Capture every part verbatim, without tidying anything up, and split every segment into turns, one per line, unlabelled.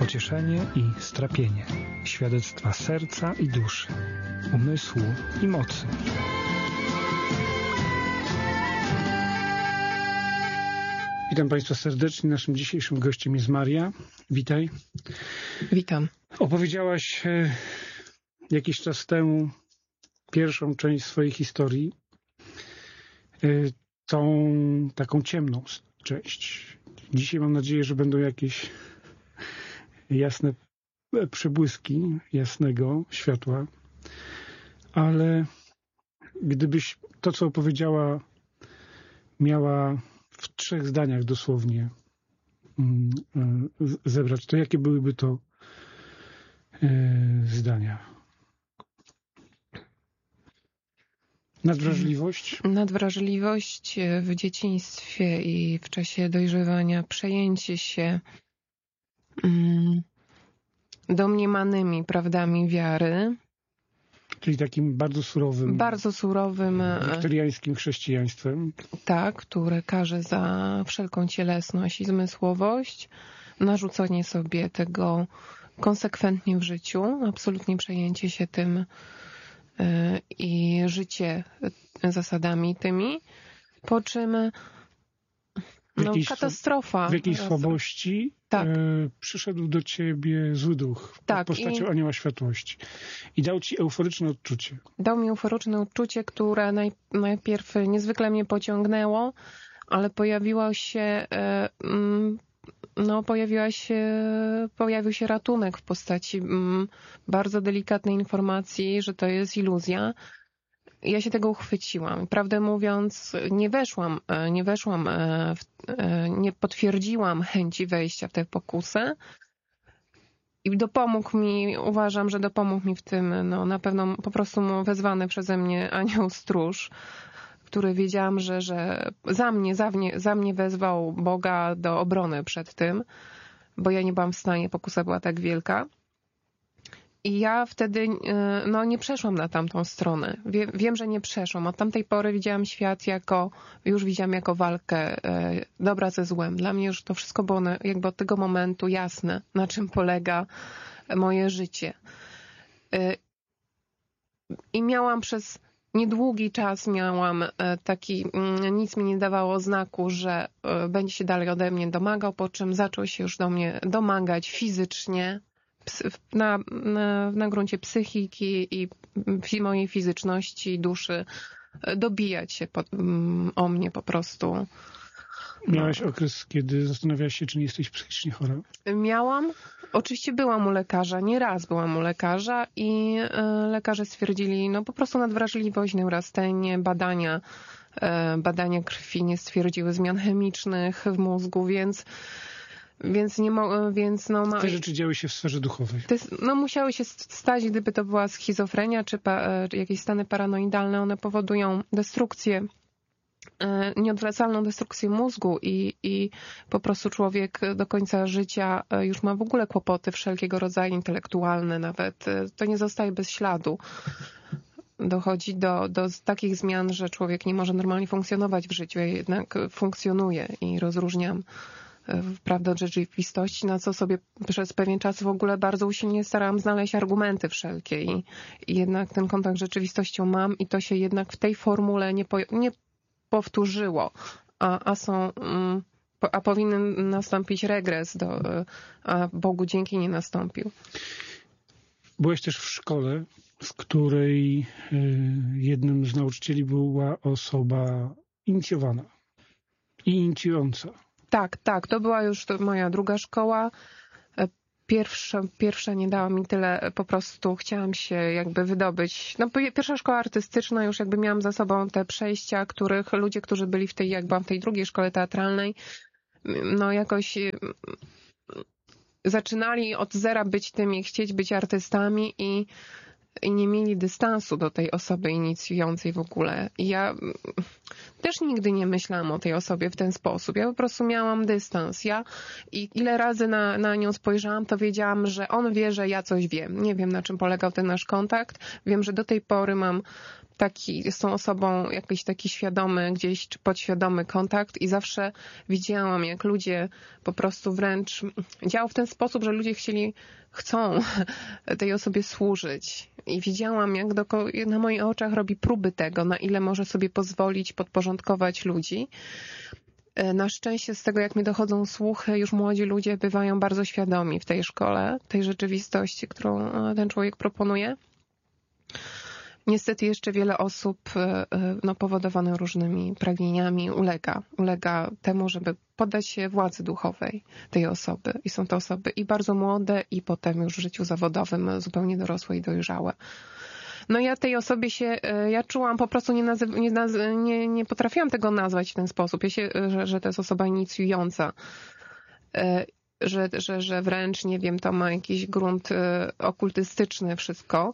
pocieszenie i strapienie, świadectwa serca i duszy, umysłu i mocy. Witam Państwa serdecznie. Naszym dzisiejszym gościem jest Maria. Witaj.
Witam.
Opowiedziałaś e, jakiś czas temu pierwszą część swojej historii, e, tą taką ciemną część. Dzisiaj mam nadzieję, że będą jakieś jasne przebłyski jasnego światła, ale gdybyś to, co opowiedziała, miała w trzech zdaniach dosłownie zebrać, to jakie byłyby to zdania? Nadwrażliwość?
Nadwrażliwość w dzieciństwie i w czasie dojrzewania, przejęcie się mm, domniemanymi prawdami wiary.
Czyli takim bardzo surowym,
bardzo surowym
wiktoriańskim chrześcijaństwem.
Tak, które karze za wszelką cielesność i zmysłowość, narzucenie sobie tego konsekwentnie w życiu, absolutnie przejęcie się tym yy, i życie zasadami tymi, po czym no,
jakiejś,
katastrofa.
W jakiejś słabości
tak.
e, przyszedł do ciebie zły duch
tak,
pod postacią
i...
anioła światłości i dał ci euforyczne odczucie.
Dał mi euforyczne odczucie, które naj, najpierw niezwykle mnie pociągnęło, ale pojawiło się, e, mm, no pojawiła się, pojawił się ratunek w postaci mm, bardzo delikatnej informacji, że to jest iluzja. Ja się tego uchwyciłam. Prawdę mówiąc, nie weszłam, nie weszłam, w, nie potwierdziłam chęci wejścia w tę pokusę i dopomógł mi, uważam, że dopomógł mi w tym, no na pewno po prostu wezwany przeze mnie anioł stróż, który wiedziałam, że, że za mnie, za mnie, za mnie wezwał Boga do obrony przed tym, bo ja nie byłam w stanie, pokusa była tak wielka. I ja wtedy no, nie przeszłam na tamtą stronę. Wie, wiem, że nie przeszłam. Od tamtej pory widziałam świat jako, już widziałam jako walkę e, dobra ze złem. Dla mnie już to wszystko było na, jakby od tego momentu jasne, na czym polega moje życie. E, I miałam przez niedługi czas, miałam e, taki, mm, nic mi nie dawało znaku, że e, będzie się dalej ode mnie domagał, po czym zaczął się już do mnie domagać fizycznie, Na, na, na gruncie psychiki i mojej fizyczności, duszy, dobijać się po, o mnie po prostu.
Miałaś no. okres, kiedy zastanawiałaś się, czy nie jesteś psychicznie chora?
Miałam. Oczywiście byłam u lekarza, nie raz byłam u lekarza i y, lekarze stwierdzili no po prostu nadwrażliwość, neurastenię, badania, y, badania krwi nie stwierdziły zmian chemicznych w mózgu, więc Więc nie mo- więc no ma...
Te rzeczy działy się w sferze duchowej.
Te, no musiały się stać, gdyby to była schizofrenia, czy, pa, czy jakieś stany paranoidalne, one powodują destrukcję, e, nieodwracalną destrukcję mózgu i, i po prostu człowiek do końca życia już ma w ogóle kłopoty wszelkiego rodzaju, intelektualne nawet. To nie zostaje bez śladu. Dochodzi do, do takich zmian, że człowiek nie może normalnie funkcjonować w życiu, ja jednak funkcjonuje i rozróżniam prawdę od rzeczywistości, na co sobie przez pewien czas w ogóle bardzo usilnie starałam znaleźć argumenty wszelkie i, i jednak ten kontakt z rzeczywistością mam i to się jednak w tej formule nie, po, nie powtórzyło, a, a są, a powinien nastąpić regres, do, a Bogu dzięki nie nastąpił.
Byłeś też w szkole, w której jednym z nauczycieli była osoba inicjowana i inicjująca.
Tak, tak, to była już to moja druga szkoła. Pierwsza, pierwsza nie dała mi tyle, po prostu chciałam się jakby wydobyć. No, pierwsza szkoła artystyczna, już jakby miałam za sobą te przejścia, których ludzie, którzy byli w tej, jak byłam w tej drugiej szkole teatralnej, no jakoś zaczynali od zera być tymi, chcieć być artystami i i nie mieli dystansu do tej osoby inicjującej w ogóle. I ja też nigdy nie myślałam o tej osobie w ten sposób. Ja po prostu miałam dystans. Ja i ile razy na, na nią spojrzałam, to wiedziałam, że on wie, że ja coś wiem. Nie wiem, na czym polegał ten nasz kontakt. Wiem, że do tej pory mam taki, z tą osobą jakiś taki świadomy gdzieś, czy podświadomy kontakt i zawsze widziałam, jak ludzie po prostu wręcz działał w ten sposób, że ludzie chcieli, chcą tej osobie służyć. I widziałam, jak do, na moich oczach robi próby tego, na ile może sobie pozwolić podporządkować ludzi. Na szczęście z tego, jak mi dochodzą słuchy, już młodzi ludzie bywają bardzo świadomi w tej szkole, tej rzeczywistości, którą ten człowiek proponuje. Niestety jeszcze wiele osób no, powodowane różnymi pragnieniami ulega. Ulega temu, żeby poddać się władzy duchowej tej osoby. I są to osoby i bardzo młode, i potem już w życiu zawodowym zupełnie dorosłe i dojrzałe. No ja tej osobie się, ja czułam po prostu, nie, nazy- nie, naz- nie, nie potrafiłam tego nazwać w ten sposób, ja się, że, że to jest osoba inicjująca, że, że, że wręcz, nie wiem, to ma jakiś grunt okultystyczny wszystko.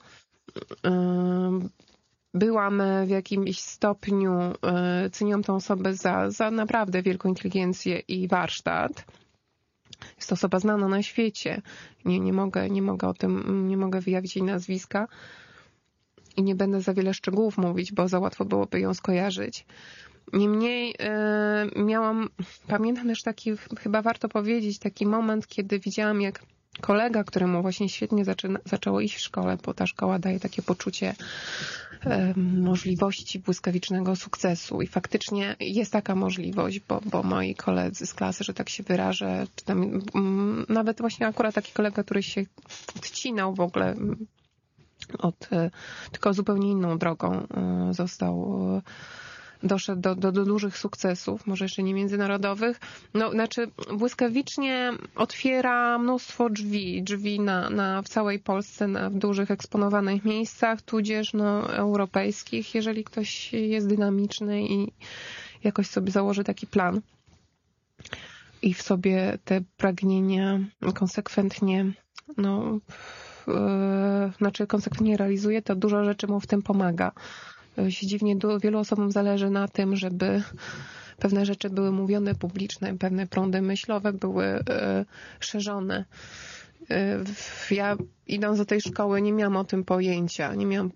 Byłam w jakimś stopniu, ceniłam tą osobę za, za naprawdę wielką inteligencję i warsztat. Jest to osoba znana na świecie. Nie, nie mogę, nie mogę o tym, nie mogę wyjawić jej nazwiska. I nie będę za wiele szczegółów mówić, bo za łatwo byłoby ją skojarzyć. Niemniej yy, miałam, pamiętam też taki, chyba warto powiedzieć, taki moment, kiedy widziałam, jak kolega, któremu właśnie świetnie zaczyna, zaczęło iść w szkole, bo ta szkoła daje takie poczucie yy, możliwości błyskawicznego sukcesu. I faktycznie jest taka możliwość, bo, bo moi koledzy z klasy, że tak się wyrażę, czy tam, yy, nawet właśnie akurat taki kolega, który się odcinał w ogóle od, tylko zupełnie inną drogą został, doszedł do, do, do dużych sukcesów, może jeszcze nie międzynarodowych. No, znaczy błyskawicznie otwiera mnóstwo drzwi, drzwi na, na, w całej Polsce, na, w dużych eksponowanych miejscach, tudzież no, europejskich, jeżeli ktoś jest dynamiczny i jakoś sobie założy taki plan i w sobie te pragnienia konsekwentnie no, znaczy konsekwentnie realizuje, to dużo rzeczy mu w tym pomaga. Się dziwnie wielu osobom zależy na tym, żeby pewne rzeczy były mówione publiczne, pewne prądy myślowe były szerzone. Ja idąc do tej szkoły nie miałam o tym pojęcia. Nie miałam,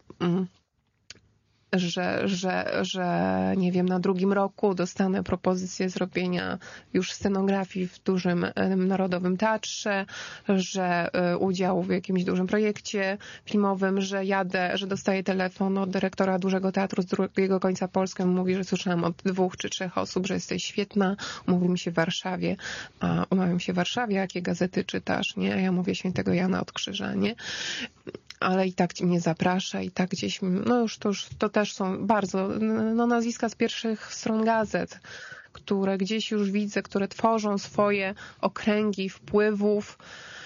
że, że, że nie wiem, na drugim roku dostanę propozycję zrobienia już scenografii w dużym Narodowym Teatrze, że udział w jakimś dużym projekcie filmowym, że jadę, że dostaję telefon od dyrektora dużego teatru z drugiego końca Polski. Mówi, że słyszałam od dwóch czy trzech osób, że jesteś świetna. Umówimy się w Warszawie. A umawiam się w Warszawie, jakie gazety czytasz, nie? A ja mówię Świętego Jana od Krzyża, nie? Ale i tak mnie zaprasza i tak gdzieś, no już to, już to też są bardzo, no nazwiska z pierwszych stron gazet, które gdzieś już widzę, które tworzą swoje okręgi wpływów,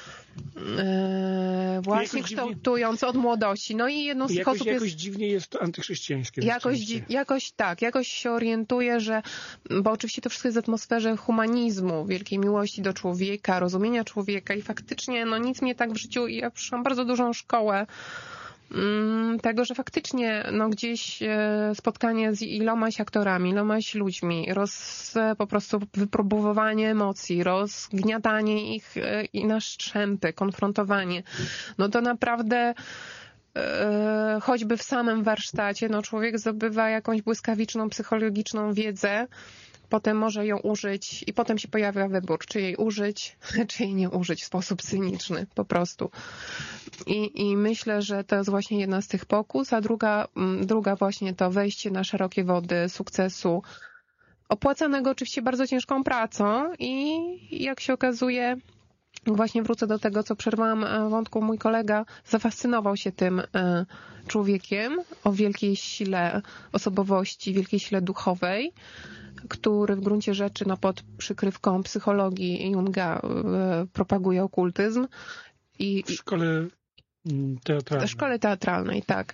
Yy, właśnie kształtując od młodości. No i jedną z tych osób
jakoś
jest...
dziwnie jest to antychrześcijańskie.
Jakoś, dzi- jakoś tak, jakoś się orientuje, że, bo oczywiście to wszystko jest w atmosferze humanizmu, wielkiej miłości do człowieka, rozumienia człowieka i faktycznie no nic mnie tak w życiu, ja przyszłam bardzo dużą szkołę tego, że faktycznie no gdzieś spotkanie z ilomaś aktorami, ilomaś ludźmi, roz, po prostu wypróbowanie emocji, rozgniatanie ich i na strzępy, konfrontowanie, no to naprawdę choćby w samym warsztacie, no człowiek zdobywa jakąś błyskawiczną, psychologiczną wiedzę, potem może ją użyć i potem się pojawia wybór, czy jej użyć, czy jej nie użyć w sposób cyniczny po prostu. I, i myślę, że to jest właśnie jedna z tych pokus, a druga, druga właśnie to wejście na szerokie wody sukcesu, opłacanego oczywiście bardzo ciężką pracą i jak się okazuje, właśnie wrócę do tego, co przerwałam wątku, mój kolega zafascynował się tym człowiekiem o wielkiej sile osobowości, wielkiej sile duchowej, który w gruncie rzeczy no, pod przykrywką psychologii Junga propaguje okultyzm. I,
w szkole teatralnej.
W szkole teatralnej, tak.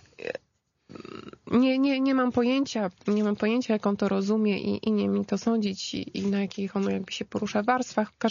Nie, nie, nie mam pojęcia, nie mam pojęcia, jak on to rozumie i, i nie mi to sądzić i, i na jakich on jakby się porusza warstwach.